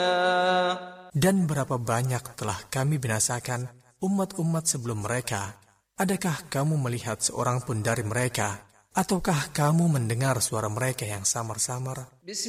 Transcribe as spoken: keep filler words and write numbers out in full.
Dan berapa banyak telah kami binasakan umat-umat sebelum mereka. Adakah kamu melihat seorang pun dari mereka? Ataukah kamu mendengar suara mereka yang samar-samar?